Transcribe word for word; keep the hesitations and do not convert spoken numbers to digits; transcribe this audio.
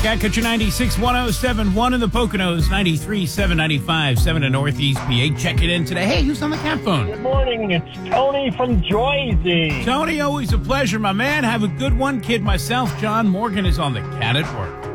Catch you ninety-six point one oh seven point one in the Poconos, ninety-three point seven, ninety-five point seven in Northeast P A. Check it in today. Hey, who's on the cat phone? Good morning. It's Tony from Joyzy. Tony, always a pleasure, my man. Have a good one, kid. Myself, John Morgan, is on the Cat at Work.